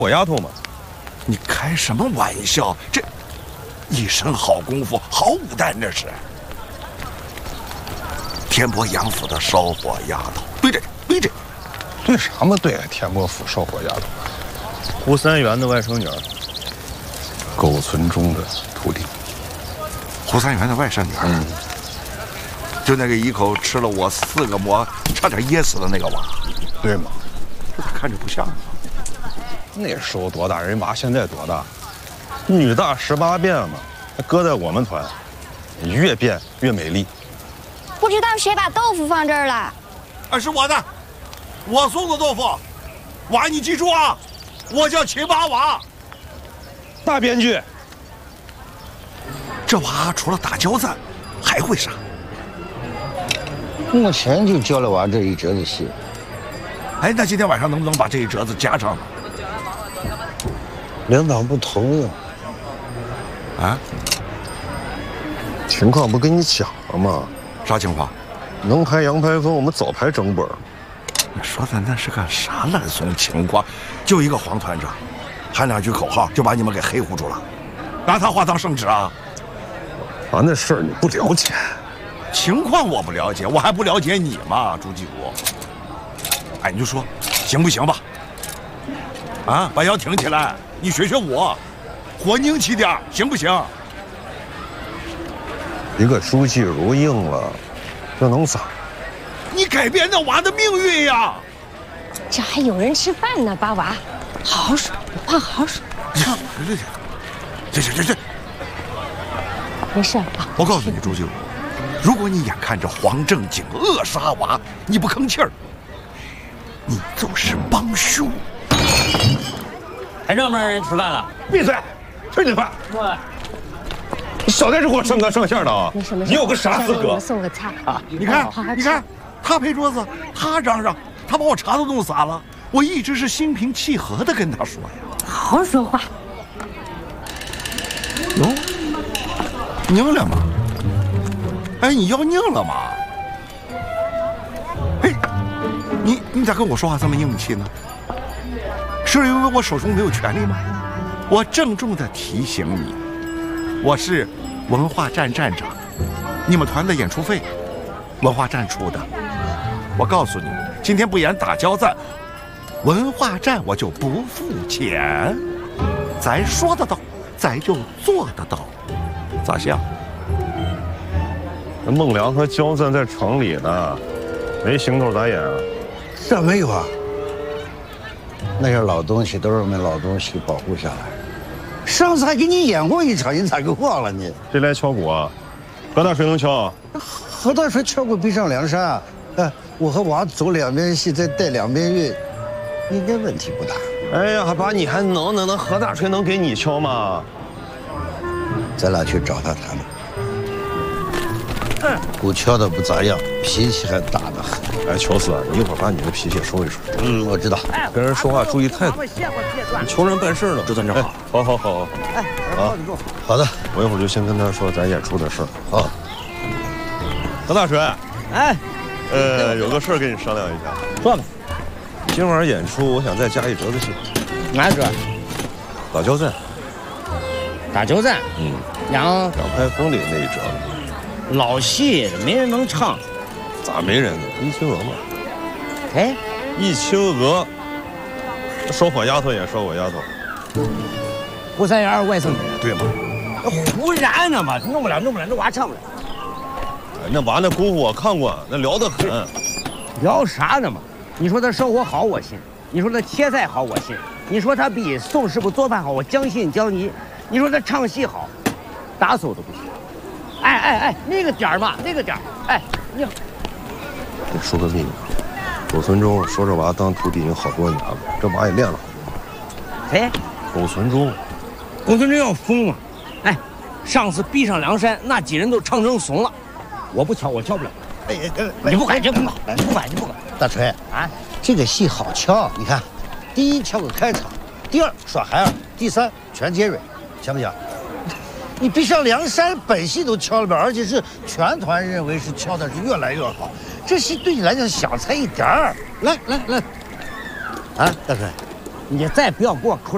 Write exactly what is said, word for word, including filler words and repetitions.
我丫头嘛。 你开什么玩笑？这一身好功夫，好武旦这是。天波杨府的烧火丫头，对这对这， 对什么对？天波府烧火丫头，胡三元的外甥女儿，苟存中的徒弟。 胡三元的外甥女儿，嗯，就那个一口吃了我四个馍，差点噎死的那个娃， 对吗？ 这咋看着不像啊？ 那时候多大人娃，现在多大？女大十八变嘛。搁在我们团，越变越美丽。 不知道谁把豆腐放这儿了？ 啊，是我的，我送的豆腐。娃，你记住啊，我叫秦八娃。 大编剧， 这娃除了打交战，还会啥？ 目前就教了娃这一折子戏。 哎，那今天晚上能不能把这一折子加上呢？ 领导不同意。 啊？ 情况不跟你讲了吗？ 啥情况？ 能排杨排风，我们早排整本。 你说的那是个啥烂怂情况？就一个黄团长，喊两句口号就把你们给黑糊住了，拿他话当圣旨啊？ 啊，那事儿你不了解， 情况我不了解，我还不了解你吗？朱继武，哎，你就说行不行吧？啊，把腰挺起来，你学学我，火拧起点，行不行？ 一个朱继儒应了，这能咋？ 你改变那娃的命运呀！ 这还有人吃饭呢，八娃，好好说，不怕好好说。 这这这这， 没事啊。 我告诉你，朱继武，如果你眼看着黄正经扼杀娃，你不吭气儿，你就是帮凶。 台上面人吃饭了， 闭嘴，吃你饭。你少在这给我上纲上线的啊！ 没事没事， 你有个啥资格？ 送个菜啊！ 你看，你看，他陪桌子，他嚷嚷，他把我茶都弄洒了。我一直是心平气和的跟他说呀， 好好说话。 哟，拧了吗？哎，你要拧了吗？哎，你你咋跟我说话这么硬气呢？是因为我手中没有权利吗？我郑重的提醒你，我是文化站站长，你们团的演出费，文化站出的。我告诉你，今天不演打交战，文化站我就不付钱。咱说得到，咱就做得到，咋像？ 那孟良和焦赞在城里呢，没行头咋演啊？ 这没有啊，那些老东西都是我们老东西保护下来。上次还给你演过一场，你咋给忘了你？ 谁来敲鼓啊？何大水能敲啊？ 何大水敲鼓逼上梁山啊！哎，我和娃走两边戏，再带两边乐，应该问题不大。 哎呀，把你还能能能何大锤能给你敲吗？ 咱俩去找他谈谈。鼓敲的不咋样，脾气还大得很。 哎，乔斯，你一会儿把你的脾气收一收。 嗯，我知道。 跟人说话注意态度。你求人办事呢。 周团长好。 好好好。 哎，啊，好的， 我一会儿就先跟他说咱演出的事儿。 好。 何大锤， 哎， 呃，有个事儿跟你商量一下。 说吧。 今晚演出，我想再加一折子戏。 哪折？ 打交战。 打交战。 嗯。 杨杨排风里那一折。 老戏没人能唱。 咋没人呢？易青娥嘛。 哎， 易青娥。烧火丫头演烧火丫头。 胡三元外甥女。 对吗？ 胡然呢嘛，弄不了，弄不了，那娃唱不了。 那娃那功夫我看过，那聊得很。 聊啥呢嘛？你说他生活好，我信；你说他切菜好，我信；你说他比宋师傅做饭好，我将信将疑；你说他唱戏好，打死我都不信。哎哎哎，那个点儿嘛，那个点儿，哎，你。 你说个秘密，苟存中说这娃当徒弟已经好多年了，这娃也练了好多年。 谁？ 苟存中。 苟存中要疯了！哎，上次逼上梁山，那几人都唱成怂了。我不敲，我敲不了。 哎哎， 你不管就不管，你不管就不管。 大锤啊，这个戏好敲，你看，第一敲个开场，第二耍孩儿，第三全接蕊，行不行？你逼上梁山，本戏都敲了吧，而且是全团认为是敲的是越来越好。这戏对你来讲小菜一点儿。来来来，啊，大锤， 你再不要给我抠